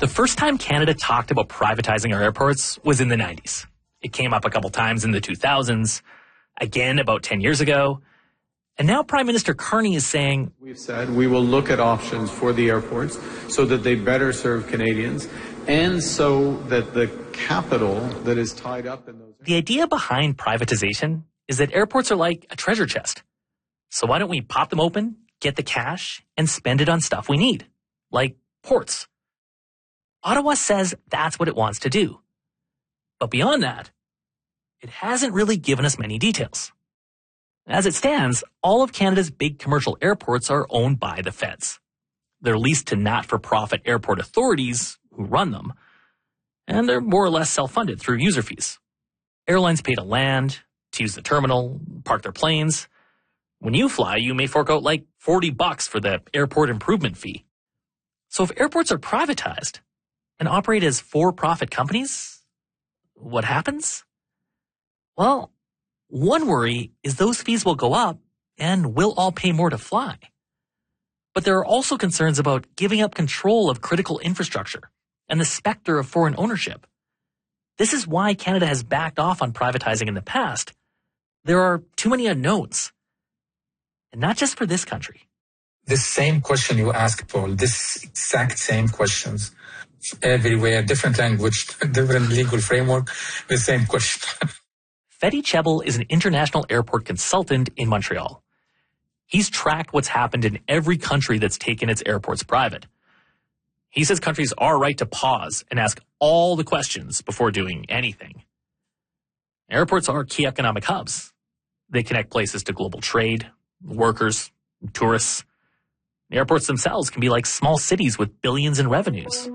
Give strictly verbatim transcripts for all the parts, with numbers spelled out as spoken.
The first time Canada talked about privatizing our airports was in the nineties. It came up a couple times in the two thousands, again about ten years ago. And now Prime Minister Carney is saying, we've said we will look at options for the airports so that they better serve Canadians and so that the capital that is tied up in those... The idea behind privatization is that airports are like a treasure chest. So why don't we pop them open, get the cash, and spend it on stuff we need, like ports. Ottawa says that's what it wants to do. But beyond that, it hasn't really given us many details. As it stands, all of Canada's big commercial airports are owned by the feds. They're leased to not-for-profit airport authorities who run them, and they're more or less self-funded through user fees. Airlines pay to land, to use the terminal, park their planes. When you fly, you may fork out like forty bucks for the airport improvement fee. So if airports are privatized and operate as for-profit companies, what happens? Well, one worry is those fees will go up and we'll all pay more to fly. But there are also concerns about giving up control of critical infrastructure and the specter of foreign ownership. This is why Canada has backed off on privatizing in the past. There are too many unknowns. And not just for this country. This same question you asked, Paul, this exact same questions everywhere, different language, different legal framework, the same question. Fedi Chebel is an international airport consultant in Montreal. He's tracked what's happened in every country that's taken its airports private. He says countries are right to pause and ask all the questions before doing anything. Airports are key economic hubs. They connect places to global trade, workers, tourists. Airports themselves can be like small cities with billions in revenues.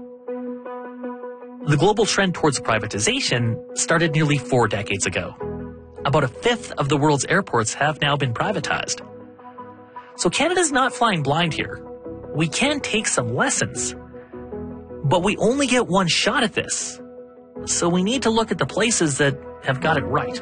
The global trend towards privatization started nearly four decades ago. About a fifth of the world's airports have now been privatized. So Canada's not flying blind here. We can take some lessons. But we only get one shot at this. So we need to look at the places that have got it right.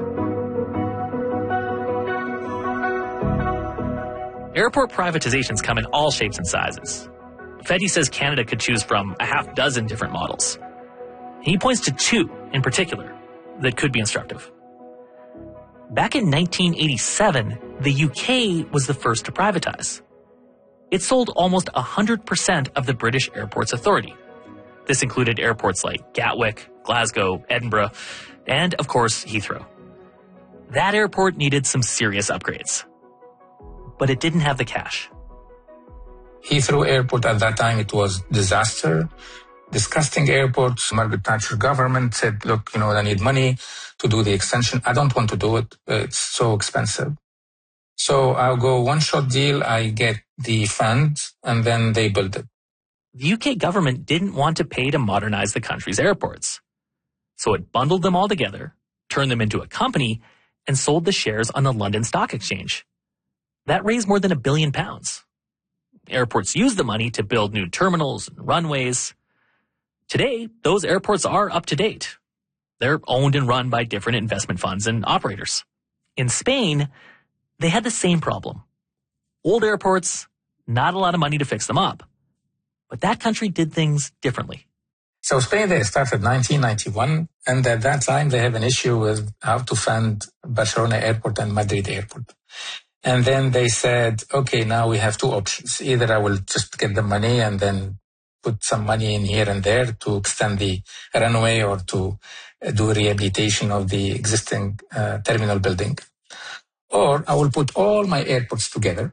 Airport privatizations come in all shapes and sizes. Fedi says Canada could choose from a half dozen different models. He points to two in particular that could be instructive. Back in nineteen eighty-seven, the U K was the first to privatize. It sold almost one hundred percent of the British Airports Authority. This included airports like Gatwick, Glasgow, Edinburgh, and, of course, Heathrow. That airport needed some serious upgrades. But it didn't have the cash. Heathrow Airport at that time, it was disaster. Disgusting airport. Margaret Thatcher government said, look, you know, I need money to do the extension. I don't want to do it. It's so expensive. So I'll go one-shot deal. I get the funds and then they build it. The U K government didn't want to pay to modernize the country's airports. So it bundled them all together, turned them into a company, and sold the shares on the London Stock Exchange. That raised more than a billion pounds. Airports used the money to build new terminals and runways. Today, those airports are up to date. They're owned and run by different investment funds and operators. In Spain, they had the same problem. Old airports, not a lot of money to fix them up. But that country did things differently. So Spain, they started nineteen ninety-one, and at that time they have an issue with how to fund Barcelona Airport and Madrid Airport. And then they said, okay, now we have two options. Either I will just get the money and then put some money in here and there to extend the runway or to do rehabilitation of the existing uh, terminal building. Or I will put all my airports together.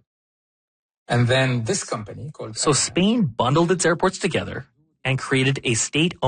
And then this company called... So Spain bundled its airports together and created a state-owned